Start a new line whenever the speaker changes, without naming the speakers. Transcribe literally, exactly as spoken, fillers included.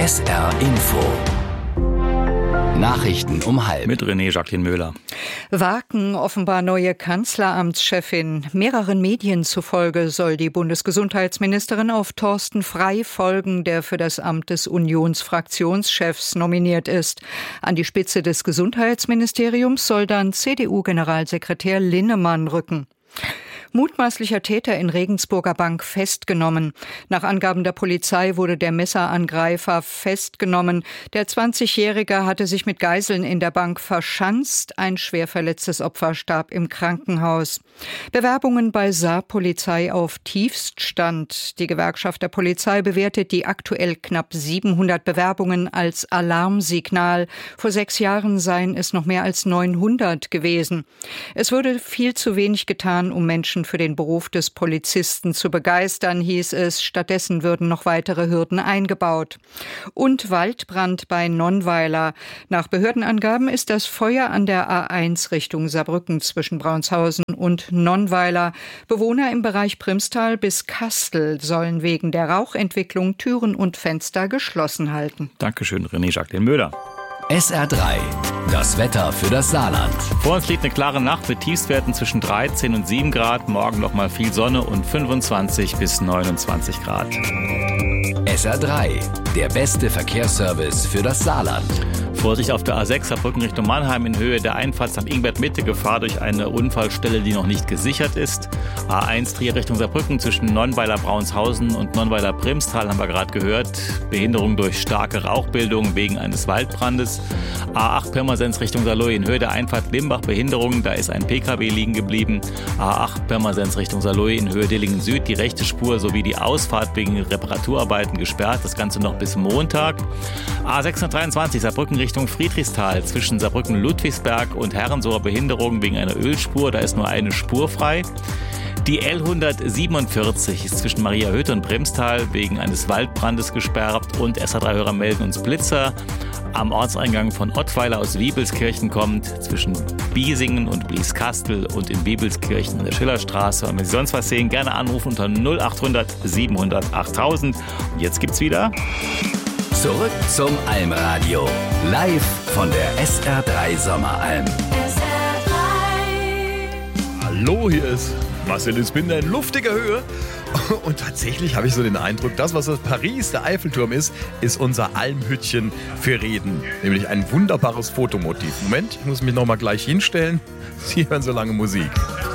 S R Info. Nachrichten um halb.
Mit René Jacqueline Möhler.
Waken offenbar neue Kanzleramtschefin. Mehreren Medien zufolge soll die Bundesgesundheitsministerin auf Thorsten Frey folgen, der für das Amt des Unionsfraktionschefs nominiert ist. An die Spitze des Gesundheitsministeriums soll dann C D U-Generalsekretär Linnemann rücken. Mutmaßlicher Täter in Regensburger Bank festgenommen. Nach Angaben der Polizei wurde der Messerangreifer festgenommen. Der zwanzigjährige hatte sich mit Geiseln in der Bank verschanzt. Ein schwer verletztes Opfer starb im Krankenhaus. Bewerbungen bei Saarpolizei auf Tiefststand. Die Gewerkschaft der Polizei bewertet die aktuell knapp siebenhundert Bewerbungen als Alarmsignal. Vor sechs Jahren seien es noch mehr als neunhundert gewesen. Es wurde viel zu wenig getan, um Menschen für den Beruf des Polizisten zu begeistern, hieß es. Stattdessen würden noch weitere Hürden eingebaut. Und Waldbrand bei Nonnweiler. Nach Behördenangaben ist das Feuer an der A eins Richtung Saarbrücken zwischen Braunshausen und Nonnweiler. Bewohner im Bereich Primstal bis Kastel sollen wegen der Rauchentwicklung Türen und Fenster geschlossen halten.
Dankeschön, René Jacqueline Möhler.
S R drei. Das Wetter für das Saarland.
Vor uns liegt eine klare Nacht mit Tiefstwerten zwischen dreizehn und sieben Grad. Morgen noch mal viel Sonne und fünfundzwanzig bis neunundzwanzig Grad.
S R drei. Der beste Verkehrsservice für das Saarland.
Vorsicht auf der A sechs Saarbrücken Richtung Mannheim in Höhe der Einfahrt am Ingbert-Mitte. Gefahr durch eine Unfallstelle, die noch nicht gesichert ist. A eins Trier Richtung Saarbrücken zwischen Nonnweiler-Brauenshausen und Nonnweiler-Primstal haben wir gerade gehört. Behinderung durch starke Rauchbildung wegen eines Waldbrandes. A acht Pirmasens Richtung Saarlouis in Höhe der Einfahrt Limbach Behinderung. Da ist ein P K W liegen geblieben. A acht Pirmasens Richtung Saarlouis in Höhe Dillingen Süd. Die rechte Spur sowie die Ausfahrt wegen Reparaturarbeiten gesperrt. Das Ganze noch bis Montag. A sechshundertdreiundzwanzig Saarbrücken Richtung Friedrichsthal zwischen Saarbrücken-Ludwigsberg und Herrensoer Behinderung wegen einer Ölspur. Da ist nur eine Spur frei. Die L hundertsiebenundvierzig ist zwischen Mariahütte und Primstal wegen eines Waldbrandes gesperrt. Und S H drei-Hörer melden uns Blitzer am Ortseingang von Ottweiler aus Wiebelskirchen kommt, zwischen Biesingen und Blieskastel und in Wiebelskirchen an der Schillerstraße. Und wenn Sie sonst was sehen, gerne anrufen unter null achthundert siebenhundert achttausend. Und jetzt gibt's wieder...
Zurück zum Almradio. Live von der S R drei Sommeralm.
S R drei.
Hallo, hier ist Marcel Binder in luftiger Höhe. Und tatsächlich habe ich so den Eindruck, das, was das Paris, der Eiffelturm ist, ist unser Almhüttchen für Reden. Nämlich ein wunderbares Fotomotiv. Moment, ich muss mich noch mal gleich hinstellen. Sie hören so lange Musik.